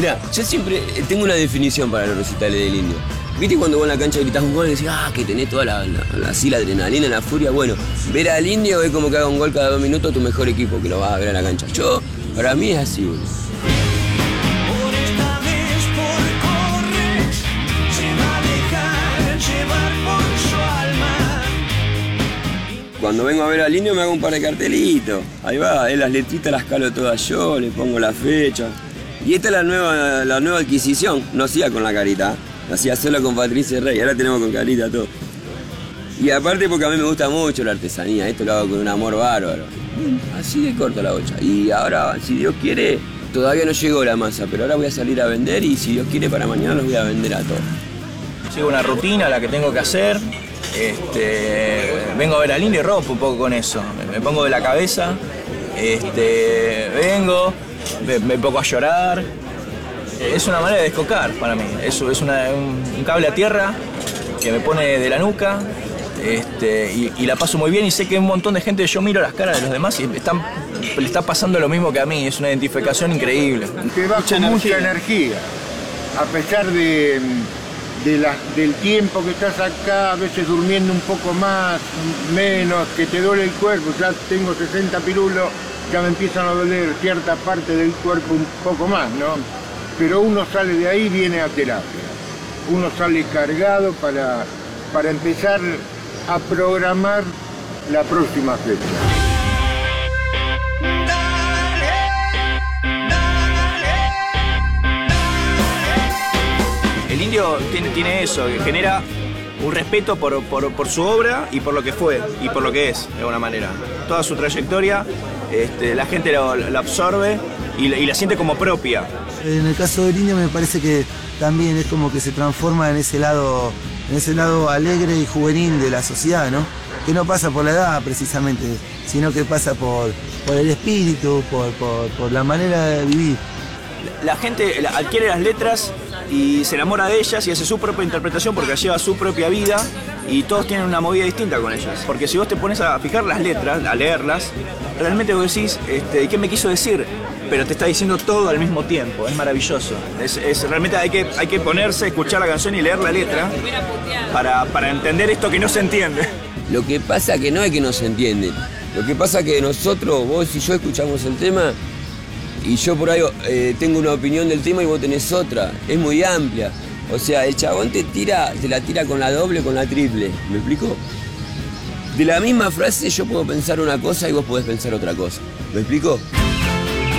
Mira, yo siempre tengo una definición para los recitales del Indio. ¿Viste cuando vos en la cancha gritás un gol y decís, que tenés toda la adrenalina, la furia? Bueno, ver al Indio es como que haga un gol cada 2 minutos tu mejor equipo, que lo vas a ver a la cancha. Para mí es así, boludo. Cuando vengo a ver al Indio me hago un par de cartelitos. Ahí va, las letritas las calo todas yo, le pongo la fecha. Y esta es la nueva adquisición. No hacía con la carita, la hacía sola con Patricia Rey. Ahora tenemos con carita todo. Y aparte porque a mí me gusta mucho la artesanía. Esto lo hago con un amor bárbaro. Así de corto la bocha. Y ahora, si Dios quiere, todavía no llegó la masa, pero ahora voy a salir a vender y si Dios quiere para mañana los voy a vender a todos. Sigo una rutina, la que tengo que hacer. Vengo a ver al Indio y rompo un poco con eso. Me pongo de la cabeza, vengo, me pongo a llorar. Es una manera de descocar para mí. Es un cable a tierra que me pone de la nuca y la paso muy bien y sé que un montón de gente, yo miro las caras de los demás y le está pasando lo mismo que a mí. Es una identificación increíble. Te va con mucha energía, a pesar del tiempo que estás acá, a veces durmiendo un poco más, menos, que te duele el cuerpo. Ya tengo 60 pirulos, ya me empiezan a doler cierta parte del cuerpo un poco más, ¿no? Pero uno sale de ahí y viene a terapia. Uno sale cargado para empezar a programar la próxima fecha. El Indio tiene eso, que genera un respeto por su obra y por lo que fue y por lo que es, de alguna manera. Toda su trayectoria, la gente la absorbe y la siente como propia. En el caso del Indio me parece que también es como que se transforma en ese lado alegre y juvenil de la sociedad, ¿no? Que no pasa por la edad precisamente, sino que pasa por el espíritu, por la manera de vivir. La gente adquiere las letras y se enamora de ellas y hace su propia interpretación porque lleva su propia vida y todos tienen una movida distinta con ellas. Porque si vos te pones a fijar las letras, a leerlas, realmente vos decís, ¿qué me quiso decir? Pero te está diciendo todo al mismo tiempo, es maravilloso. Realmente hay que ponerse, escuchar la canción y leer la letra para entender esto que no se entiende. Lo que pasa que no es que no se entiende. Lo que pasa que nosotros, vos y yo escuchamos el tema y yo por ahí tengo una opinión del tema y vos tenés otra. Es muy amplia. O sea, el chabón te la tira con la doble, con la triple. ¿Me explico? De la misma frase yo puedo pensar una cosa y vos podés pensar otra cosa. ¿Me explico?